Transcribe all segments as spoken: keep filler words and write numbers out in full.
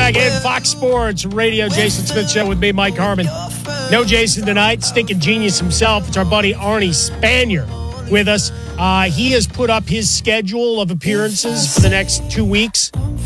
back in Fox Sports Radio. Jason Smith Show with me, Mike Harmon. No Jason tonight. Stinking genius himself. It's our buddy Arnie Spanier with us. Uh, he has put up his schedule of appearances for the next two weeks.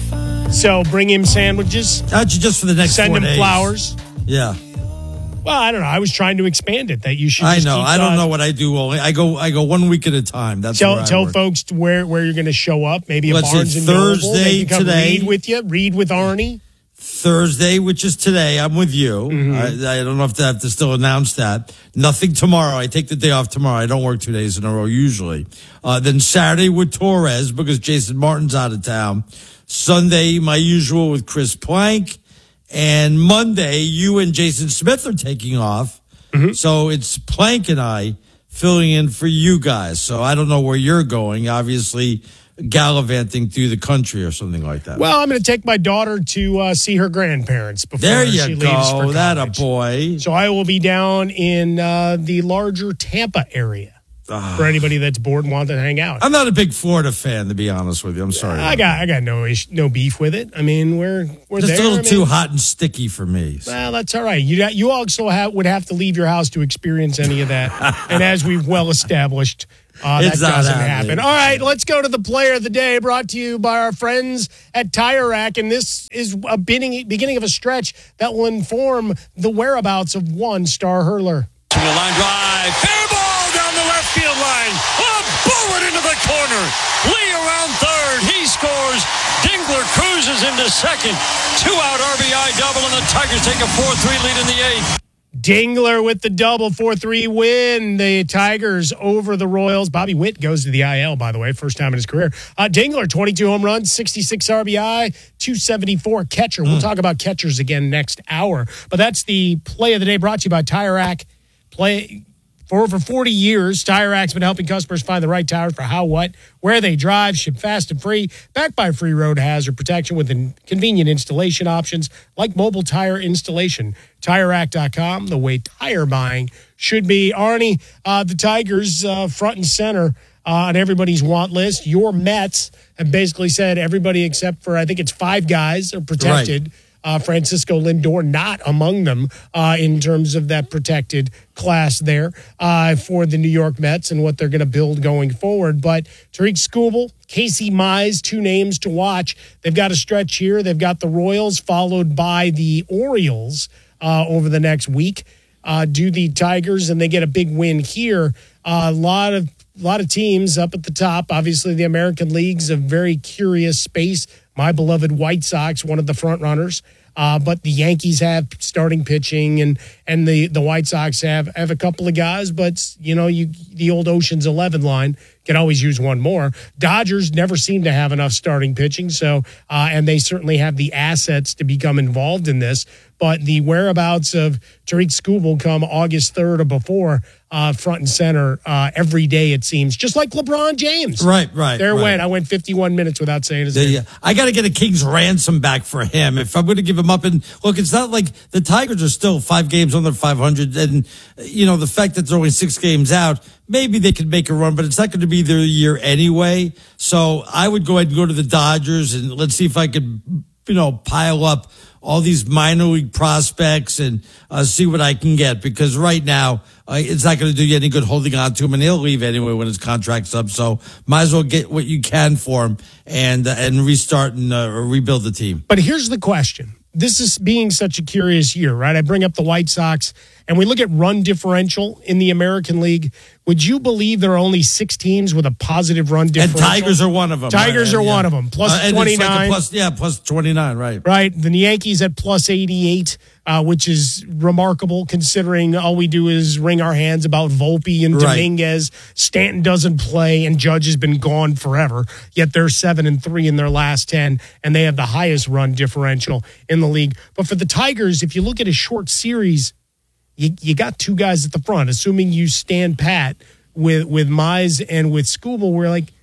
So bring him sandwiches. Actually, just for the next Send four him days. flowers. Yeah. Well, I don't know. I was trying to expand it. That you should. I Just know. keep, I don't uh, know what I do. Only I go. I go one week at a time. That's Tell where I tell work. folks where where you're going to show up. Maybe a Let's Barnes see, and Noble. Thursday They can come today. Read with you. Read with Arnie. Thursday, which is today, I'm with you. Mm-hmm. I, I don't know if I have to still announce that. Nothing tomorrow. I take the day off tomorrow. I don't work two days in a row usually. Uh, then Saturday with Torres because Jason Martin's out of town. Sunday, my usual with Chris Plank. And Monday, you and Jason Smith are taking off. Mm-hmm. So it's Plank and I filling in for you guys. So I don't know where you're going. Obviously, gallivanting through the country or something like that. Well, I'm going to take my daughter to uh, see her grandparents before there you she go. leaves for college. That a boy. So I will be down in uh, the larger Tampa area for anybody that's bored and wants to hang out. I'm not a big Florida fan, to be honest with you. I'm sorry. I got I got no ish, no beef with it. I mean, we're we're Just there. a little I mean, too hot and sticky for me. Well, that's all right. You got, you also have, would have to leave your house to experience any of that. And as we've well established, uh, that It's not doesn't happening. happen. All right, let's go to the player of the day, brought to you by our friends at Tire Rack. And this is a beginning, beginning of a stretch that will inform the whereabouts of one star hurler. To the line drive, fair ball down the left field line. A bullet into the corner. Lee around third. He scores. Dingler cruises into second. Two-out R B I double, and the Tigers take a four three lead in the eighth. Dingler with the double, four three win. The Tigers over the Royals. Bobby Witt goes to the I L, by the way, first time in his career. Uh, Dingler, twenty-two home runs, sixty-six R B I, two seventy-four catcher. We'll talk about catchers again next hour. But that's the play of the day brought to you by Tire Rack. Play for over forty years. Tire Rack's been helping customers find the right tires for how, what, where they drive, ship fast and free, backed by free road hazard protection with convenient installation options like mobile tire installation. Tire Rack dot com, the way tire buying should be. Arnie, uh, the Tigers uh, front and center uh, on everybody's want list. Your Mets have basically said everybody except for, I think it's five guys are protected. Right. Uh, Francisco Lindor not among them uh, in terms of that protected class there uh, for the New York Mets and what they're going to build going forward. But Tariq Skubal, Casey Mize, two names to watch. They've got a stretch here. They've got the Royals followed by the Orioles uh, over the next week. Uh, do the Tigers, and they get a big win here. Uh, a lot of a lot of teams up at the top. Obviously, the American League's a very curious space. My beloved White Sox, one of the front runners. Uh, but the Yankees have starting pitching, and and the, the White Sox have, have a couple of guys. But, you know, you the old Ocean's Eleven line can always use one more. Dodgers never seem to have enough starting pitching, so uh, and they certainly have the assets to become involved in this. But the whereabouts of Tariq Skubal come August third or before, uh, front and center uh, every day, it seems. Just like LeBron James. Right, right. There right. went. I went fifty-one minutes without saying his name. Yeah, I got to get a king's ransom back for him if I'm going to give him up. And look, it's not like the Tigers are still five games under five hundred. And, you know, the fact that they're only six games out, maybe they could make a run, but it's not going to be their year anyway. So I would go ahead and go to the Dodgers and let's see if I could, you know, pile up all these minor league prospects and uh, see what I can get, because right now uh, it's not going to do you any good holding on to him, and he'll leave anyway when his contract's up. So might as well get what you can for him and uh, and restart and uh, rebuild the team. But here's the question. This is being such a curious year, right? I bring up the White Sox, and we look at run differential in the American League. Would you believe there are only six teams with a positive run differential? And Tigers are one of them. Tigers right? are yeah. one of them. Plus uh, twenty-nine. Like plus, yeah, plus twenty-nine, right. Right. Then the Yankees at plus eighty-eight, uh, which is remarkable considering all we do is wring our hands about Volpe and Right. Dominguez. Stanton doesn't play, and Judge has been gone forever. Yet they're seven and three in their last ten, and they have the highest run differential in the league. But for the Tigers, if you look at a short series, you, you got two guys at the front, assuming you stand pat with with Mize and with Skubal. We're like,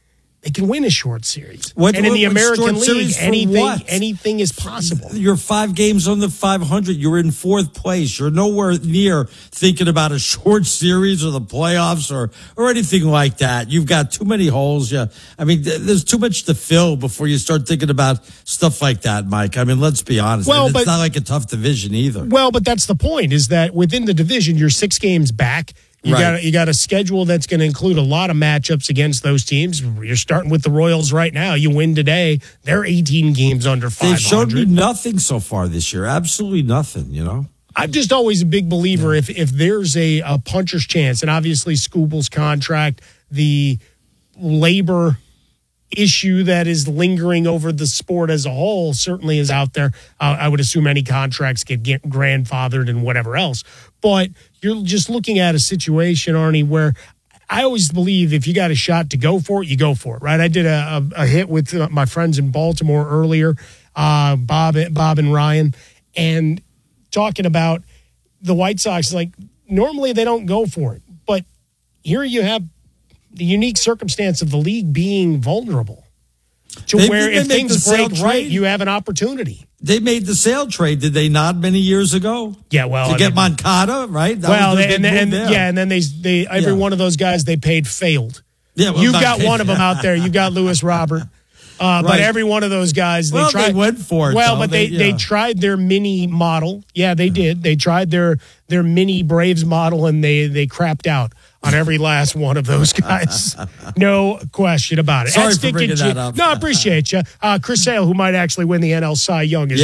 they can win a short series. What- and in what- the what American short League, series for anything what? anything is possible. You're five games on the five hundred. You're in fourth place. You're nowhere near thinking about a short series or the playoffs or, or anything like that. You've got too many holes. Yeah. I mean, th- there's too much to fill before you start thinking about stuff like that, Mike. I mean, let's be honest. Well, And it's but- not like a tough division either. Well, but that's the point, is that within the division, you're six games back. You Right. got you got a schedule that's going to include a lot of matchups against those teams. You're starting with the Royals right now. You win today, they're eighteen games under five hundred. They've showed me nothing so far this year. Absolutely nothing, you know? I'm just always a big believer if if there's a, a puncher's chance, and obviously Skubal's contract, the labor issue that is lingering over the sport as a whole certainly is out there. Uh, I would assume any contracts get, get grandfathered and whatever else. But you're just looking at a situation, Arnie, where I always believe if you got a shot to go for it, you go for it, right? I did a, a, a hit with uh, my friends in Baltimore earlier, uh, Bob, Bob and Ryan, and talking about the White Sox. Like, normally they don't go for it, but here you have the unique circumstance of the league being vulnerable to They- where they if make things the sale break right, trade. you have an opportunity. They made the sale trade, did they not, many years ago? Yeah, well, To I get mean- Moncada, right? That well, was their and, big and, move and there. yeah, and then they they every Yeah. one of those guys they paid failed. Yeah, well, You've not got paid- one of them out there. You've got Lewis Robert. Uh, But Right. every one of those guys, they Well, they tried. went for it, Well, though. but they, They- they, yeah. tried their mini model. Yeah, they did. They tried their their mini Braves model, and they they crapped out on every last one of those guys. No question about it. Sorry At for Stick bringing and that Jig- up. No, I appreciate you. Uh, Chris Sale, who might actually win the N L Cy Young, is